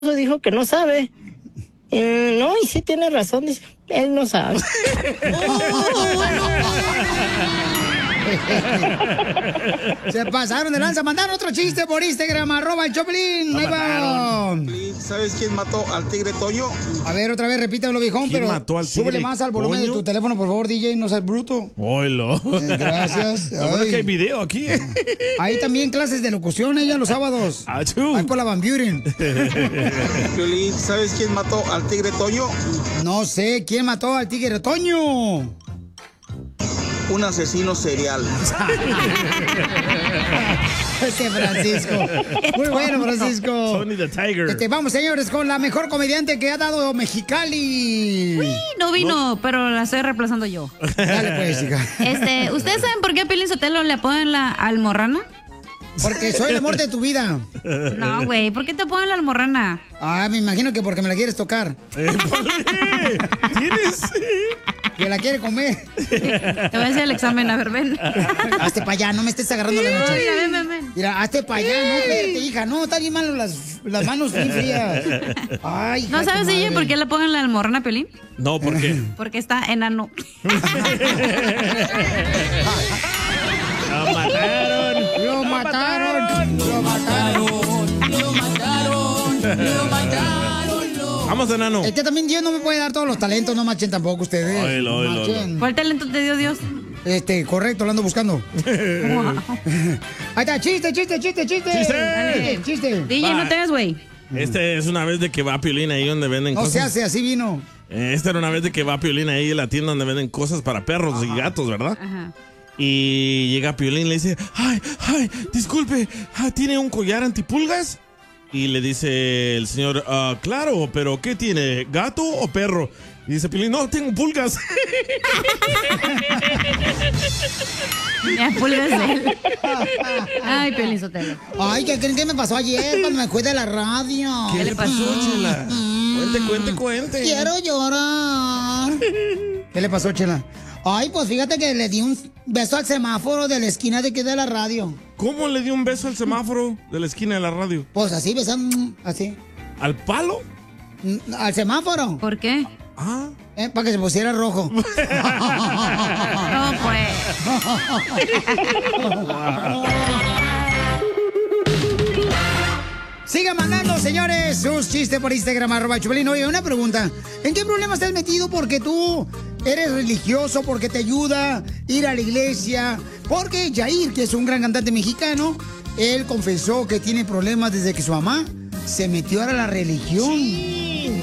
dijo que no sabe. No, y sí tiene razón, dice, él no sabe. Se pasaron de lanza. Mandaron otro chiste por Instagram, @el Choplin. Ahí va. ¿Sabes quién mató al tigre Toño? A ver, otra vez, repítalo, viejón, ¿Quién pero mató al tigre súbele más al volumen de Toño? tu teléfono, por favor, DJ, no seas bruto. Oilo. Gracias. Lo bueno es que hay video aquí. Hay también clases de locución ella los sábados. Ahí por la Van Buren. Piolín, ¿sabes quién mató al tigre Toño? No sé, ¿quién mató al tigre Toño? Un asesino serial. Francisco. Muy bueno, Francisco. Tony the Tiger. Vamos, señores, con la mejor comediante que ha dado Mexicali. Uy, no vino, pero la estoy reemplazando yo. Dale, pues, hija. ¿Ustedes saben por qué a Piolín Sotelo le ponen la almorrana? Porque soy el amor de tu vida. No, güey, ¿por qué te ponen la almorrana? Ah, me imagino que porque me la quieres tocar. ¿Tienes? Que la quiere comer. Te voy a hacer el examen, a ver, ven. Hazte para allá, no me estés agarrando la noche. Mira, ven. Mira, hazte para allá, no, espérate, hija. No, está bien malo las manos bien frías. Ay, ¿No sabes, DJ, por qué le ponen la almorrana a Piolín? No, ¿por qué? Porque está enano. ¡Lo mataron! ¡Lo mataron! ¡Lo mataron! ¡Lo mataron! ¡Lo mataron! Vamos, enano. También Dios no me puede dar todos los talentos, no machen tampoco ustedes. Oilo. Machen. ¿Cuál talento te dio Dios? Correcto, lo ando buscando. Ahí está, chiste. DJ, no te ves, güey. Este es una vez de que va Piolín ahí donde venden No cosas. se hace, así vino. Esta era una vez de que va Piolín ahí en la tienda donde venden cosas para perros y gatos, ¿verdad? Ajá. Y llega Piolín y le dice, ay, disculpe, ¿tiene un collar antipulgas? Y le dice el señor, claro, pero ¿qué tiene? ¿Gato o perro? Y dice Piolín, no, tengo pulgas. Ya, pulgas de él. Ay, Piolín Sotelo. Ay, ¿qué creen que me pasó ayer cuando me fui de la radio? ¿Qué le pasó, Chela? Cuente. Quiero llorar. ¿Qué le pasó, Chela? Ay, pues fíjate que le di un beso al semáforo de la esquina de aquí de la radio. ¿Cómo le dio un beso al semáforo de la esquina de la radio? Pues así, besando, así. ¿Al palo? Al semáforo. ¿Por qué? Para que se pusiera rojo. No, pues. Sigan mandando, señores, sus chistes por Instagram, @Choplin. Oye, una pregunta. ¿En qué problema estás metido porque tú eres religioso, porque te ayuda ir a la iglesia? Porque Jair, que es un gran cantante mexicano, él confesó que tiene problemas desde que su mamá se metió a la religión.